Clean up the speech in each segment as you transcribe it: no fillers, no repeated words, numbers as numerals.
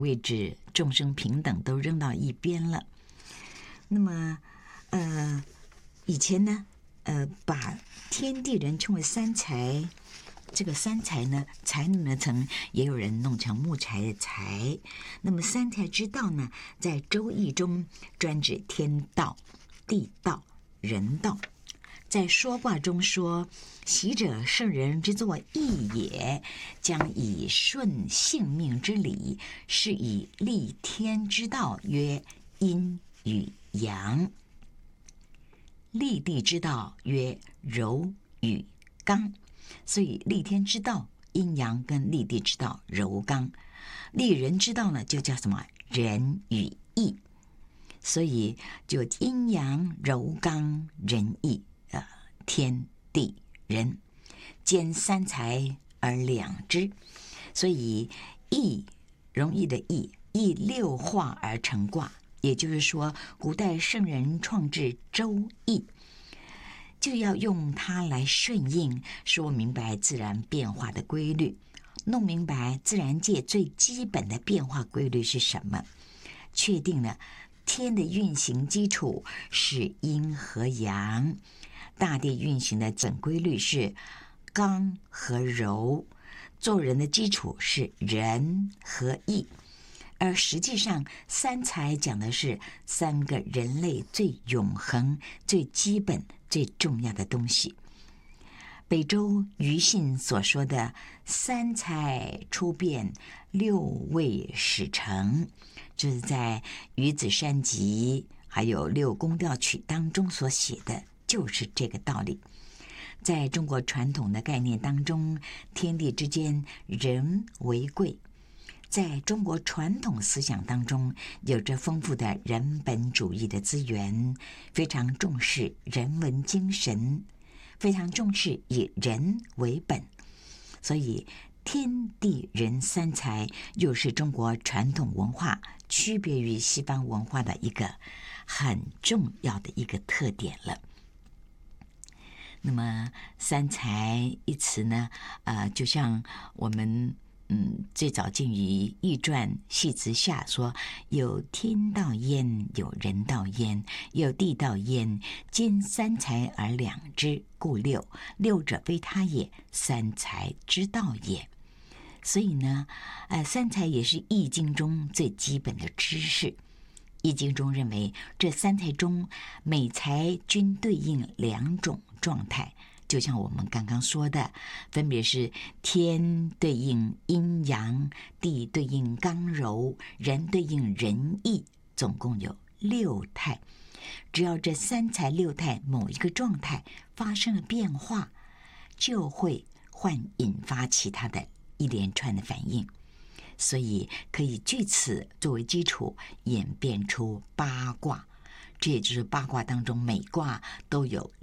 位置众生平等都扔到一边了。那么以前呢把天地人称为三才，这个三才呢，才呢曾也有人弄成木材的材。那么三才之道呢，在周易中专指天道、地道、人道。在说卦中说，习者圣人之作义也，将以顺性命之理，是以立天之道，曰阴与阳；立地之道曰柔与刚。所以立天之道阴阳，跟立地之道柔刚；立人之道呢，就叫什么仁与义。所以就阴阳柔刚仁义，天地人兼三才而两之。所以易，容易的易，易六化而成卦。也就是说，古代圣人创制周易，就要用它来顺应，说明白自然变化的规律，弄明白自然界最基本的变化规律是什么，确定了天的运行基础是阴和阳，大地运行的总规律是刚和柔，做人的基础是仁和义。而实际上，三才讲的是三个人类最永恒、最基本、最重要的东西。北周庾信所说的三才出变，六位始成，就是在《于子山集》还有《六宫调曲》当中所写的，就是这个道理。在中国传统的概念当中，天地之间人为贵，在中国传统思想当中有着丰富的人本主义的资源，非常重视人文精神，非常重视以人为本。所以天地人三才又是中国传统文化区别于西方文化的一个很重要的一个特点了。那么三才一词呢，就像我们最早见于易传系辞下说，有天道焉，有人道焉，有地道焉，兼三才而两之，故六。六者非他也，三才之道也。所以呢，三才也是易经中最基本的知识。易经中认为，这三才中每才均对应两种状态，就像我们刚刚说的，分别是天对应阴阳，地对应刚柔，人对应仁义，总共有六态。只要这三才六态某一个状态发生了变化，就会引发其他的一连串的反应。所以可以据此作为基础演变出八卦，这也就是八卦当中每卦都有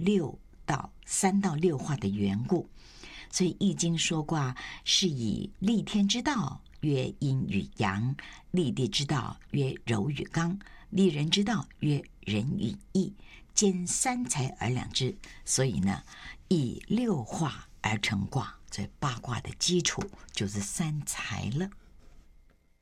3到6化的缘故。所以易经说卦是以立天之道曰阴与阳，立地之道曰柔与刚，立人之道曰仁与义，兼三才而两之。所以呢，以6化而成卦，所以八卦的基础就是三才了。